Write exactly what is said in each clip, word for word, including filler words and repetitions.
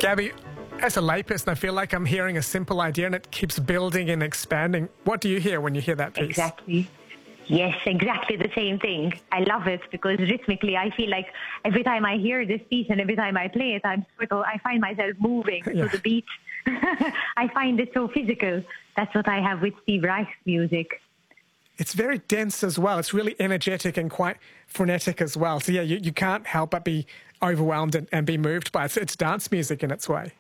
Gabby, as a layperson, I feel like I'm hearing a simple idea and it keeps building and expanding. What do you hear when you hear that piece? Exactly. Yes, exactly the same thing. I love it because rhythmically I feel like every time I hear this piece and every time I play it, I'm sort of, I find myself moving Yeah. to the beat. I find it so physical. That's what I have with Steve Reich's music. It's very dense as well. It's really energetic and quite frenetic as well. So, yeah, you, you can't help but be overwhelmed and, and be moved by it. So it's dance music in its way.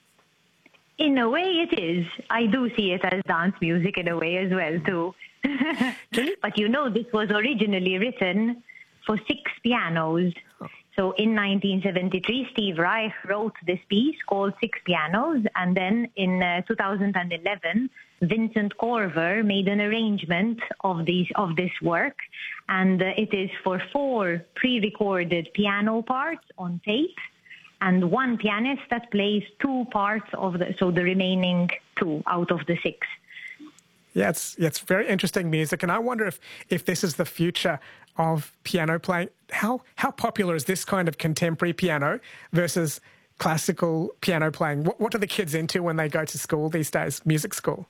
In a way it is. I do see it as dance music in a way as well, too. But you know, this was originally written for six pianos. Oh. So in nineteen seventy-three, Steve Reich wrote this piece called Six Pianos, and then in uh, two thousand eleven, Vincent Corver made an arrangement of these of this work, and uh, it is for four pre-recorded piano parts on tape, and one pianist that plays two parts of the, so the remaining two out of the six. Yeah, it's, it's very interesting music, and I wonder if, if this is the future of piano playing. How how popular is this kind of contemporary piano versus classical piano playing? What, what are the kids into when they go to school these days, music school?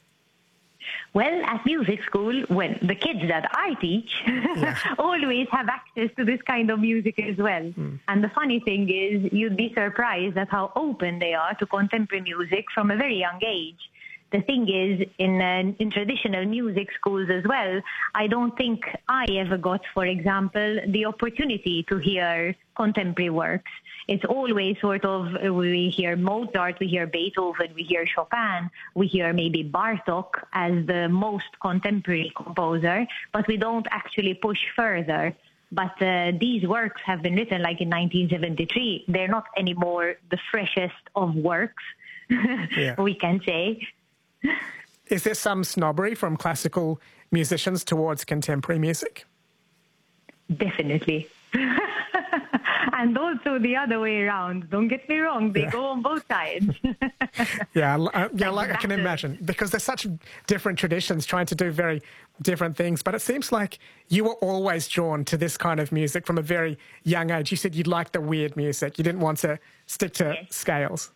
Well, at music school, well, the kids that I teach Yeah. always have access to this kind of music as well. Mm. And the funny thing is, you'd be surprised at how open they are to contemporary music from a very young age. The thing is, in, uh, in traditional music schools as well, I don't think I ever got, for example, the opportunity to hear contemporary works. It's always sort of, we hear Mozart, we hear Beethoven, we hear Chopin, we hear maybe Bartók as the most contemporary composer, but we don't actually push further. But uh, these works have been written like in nineteen seventy-three. They're not anymore the freshest of works, yeah. we can say. Is there some snobbery from classical musicians towards contemporary music? Definitely. And also the other way around. Don't get me wrong, they yeah. go on both sides. yeah, uh, yeah, like I can imagine, because there's such different traditions trying to do very different things. But it seems like you were always drawn to this kind of music from a very young age. You said you liked the weird music. You didn't want to stick to yes. scales.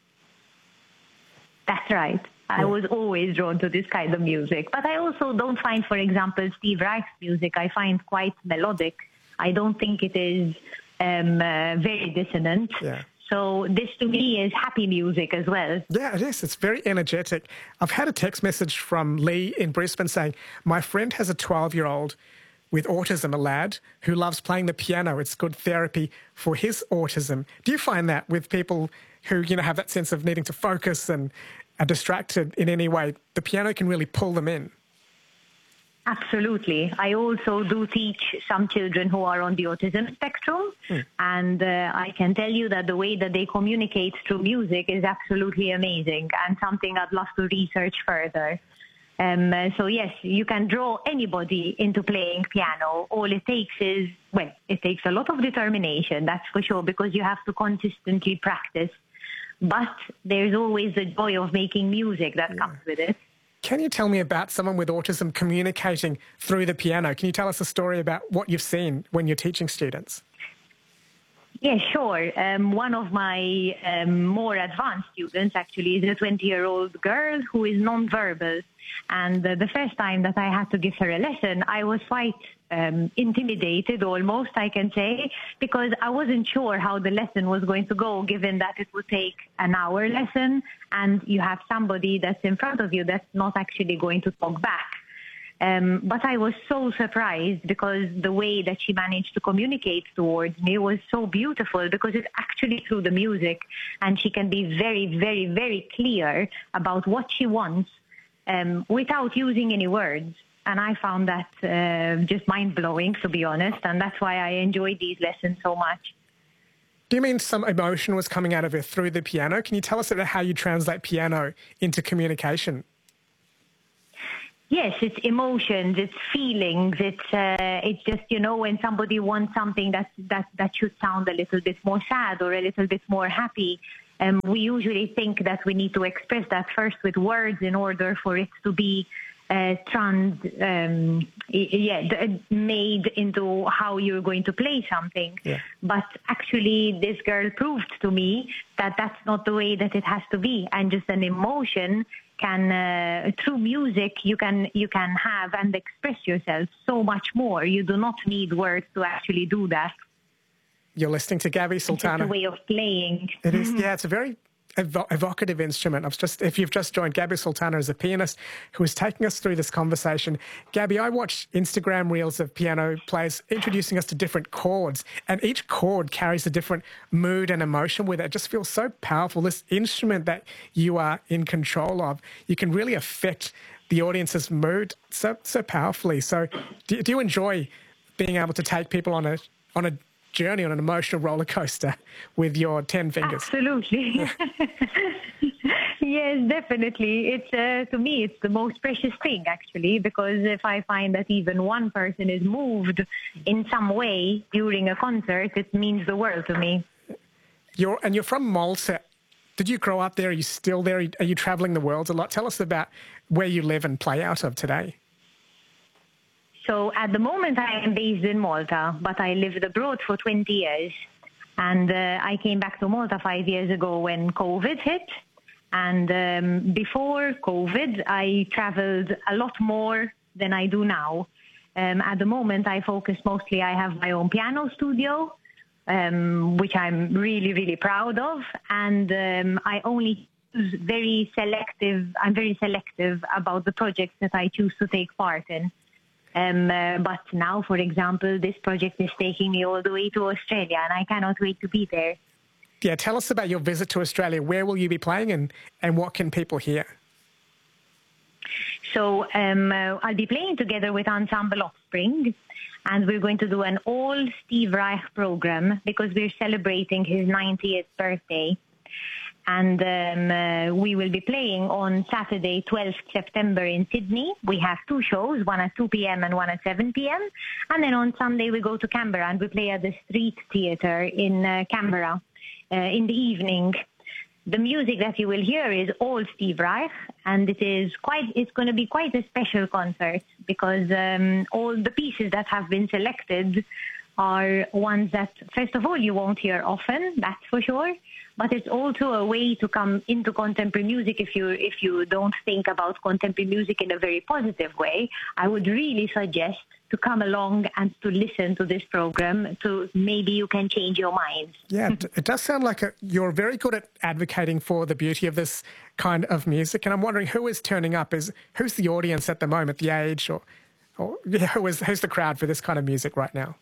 That's right. I yeah. was always drawn to this kind of music. But I also don't find, for example, Steve Reich's music, I find quite melodic. I don't think it is um, uh, very dissonant. Yeah. So this to me is happy music as well. Yeah, it is. It's very energetic. I've had a text message from Lee in Brisbane saying, my friend has a twelve-year-old with autism, a lad, who loves playing the piano. It's good therapy for his autism. Do you find that with people who, you know, have that sense of needing to focus and are distracted in any way, the piano can really pull them in? Absolutely. I also do teach some children who are on the autism spectrum, hmm. and uh, I can tell you that the way that they communicate through music is absolutely amazing and something I'd love to research further. Um, uh, so yes, you can draw anybody into playing piano. All it takes is, well, it takes a lot of determination, that's for sure, because you have to consistently practice. But there's always the joy of making music that yeah. comes with it. Can you tell me about someone with autism communicating through the piano? Can you tell us a story about what you've seen when you're teaching students? Yeah, sure. Um, one of my um, more advanced students actually is a twenty-year-old girl who is nonverbal. And uh, the first time that I had to give her a lesson, I was quite um, intimidated almost, I can say, because I wasn't sure how the lesson was going to go, given that it would take an hour lesson and you have somebody that's in front of you that's not actually going to talk back. Um, but I was so surprised because the way that she managed to communicate towards me was so beautiful, because it's actually through the music, and she can be very, very, very clear about what she wants um, without using any words. And I found that uh, just mind-blowing, to be honest, and that's why I enjoyed these lessons so much. Do you mean some emotion was coming out of her through the piano? Can you tell us about how you translate piano into communication? Yes, it's emotions, it's feelings, it's uh, it's just, you know, when somebody wants something that, that, that should sound a little bit more sad or a little bit more happy, um, we usually think that we need to express that first with words in order for it to be uh, trans, um, yeah, made into how you're going to play something. Yeah. But actually, this girl proved to me that that's not the way that it has to be, and just an emotion can, uh, through music, you can you can have and express yourself so much more. You do not need words to actually do that. You're listening to Gabby Sultana. It's a way of playing. It is, yeah, it's a very evo- evocative instrument. I've just, if you've just joined, Gabby Sultana is a pianist who is taking us through this conversation. Gabby, I watch Instagram reels of piano players introducing us to different chords, and each chord carries a different mood and emotion with it. It just feels so powerful. This instrument that you are in control of, you can really affect the audience's mood so so powerfully. So do, do you enjoy being able to take people on a on a journey, on an emotional roller coaster with your ten fingers? Absolutely. Yes, definitely. It's uh, to me, it's the most precious thing, actually, because if I find that even one person is moved in some way during a concert, it means the world to me. You're and you're from Malta. Did you grow up there? Are you still there? Are you traveling the world a lot? Tell us about where you live and play out of today. So at the moment, I am based in Malta, but I lived abroad for twenty years. And uh, I came back to Malta five years ago when COVID hit. And um, before COVID, I traveled a lot more than I do now. Um, at the moment, I focus mostly, I have my own piano studio, um, which I'm really, really proud of. And um, I only choose very selective, I'm very selective about the projects that I choose to take part in. Um, uh, but now, for example, this project is taking me all the way to Australia, and I cannot wait to be there. Yeah, tell us about your visit to Australia. Where will you be playing, and, and what can people hear? So um, uh, I'll be playing together with Ensemble Offspring, and we're going to do an all Steve Reich program because we're celebrating his ninetieth birthday. And um, uh, we will be playing on Saturday, twelfth September in Sydney. We have two shows, one at two p.m. and one at seven p.m. And then on Sunday, we go to Canberra and we play at the Street Theatre in uh, Canberra uh, in the evening. The music that you will hear is all Steve Reich, and it is quite, it's going to be quite a special concert because um, all the pieces that have been selected are ones that, first of all, you won't hear often, that's for sure. But it's also a way to come into contemporary music if you if you don't think about contemporary music in a very positive way. I would really suggest to come along and to listen to this program, to maybe you can change your mind. Yeah, it does sound like a, you're very good at advocating for the beauty of this kind of music. And I'm wondering who is turning up? Is who's the audience at the moment, the age, or, or yeah, who is, who's the crowd for this kind of music right now?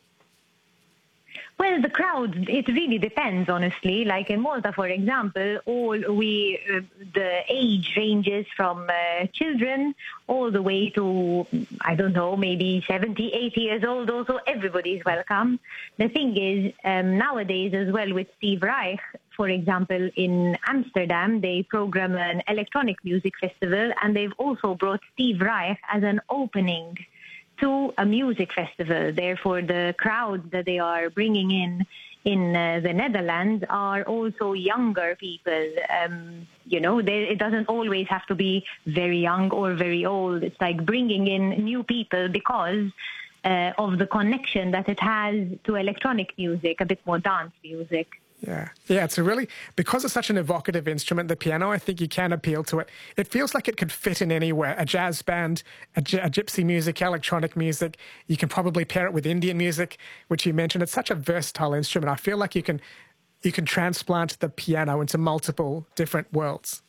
Well, the crowd, it really depends, honestly. Like in Malta, for example, all we uh, the age ranges from uh, children all the way to, I don't know, maybe seventy, eighty years old. Also, everybody is welcome. The thing is, um, nowadays as well with Steve Reich, for example, in Amsterdam, they program an electronic music festival, and they've also brought Steve Reich as an opening to a music festival. Therefore, the crowd that they are bringing in in uh, the Netherlands are also younger people. Um, you know, they, it doesn't always have to be very young or very old. It's like bringing in new people because uh, of the connection that it has to electronic music, a bit more dance music. Yeah, yeah, it's a really, because it's such an evocative instrument, the piano, I think you can appeal to it. It feels like it could fit in anywhere. A jazz band, a, a gypsy music, electronic music. You can probably pair it with Indian music, which you mentioned. It's such a versatile instrument. I feel like you can, you can transplant the piano into multiple different worlds.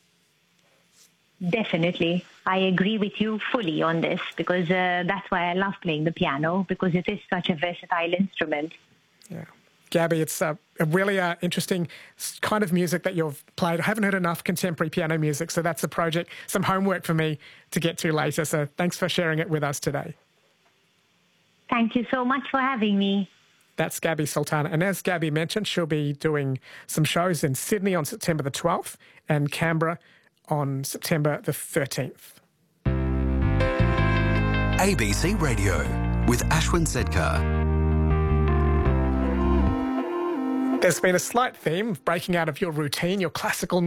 Definitely. I agree with you fully on this because uh, that's why I love playing the piano, because it is such a versatile instrument. Yeah. Gabby, it's a, a really uh, interesting kind of music that you've played. I haven't heard enough contemporary piano music, so that's a project, some homework for me to get to later. So thanks for sharing it with us today. Thank you so much for having me. That's Gabby Sultana. And as Gabby mentioned, she'll be doing some shows in Sydney on September the twelfth and Canberra on September the thirteenth. A B C Radio with Ashwin Sedkar. There's been a slight theme of breaking out of your routine, your classical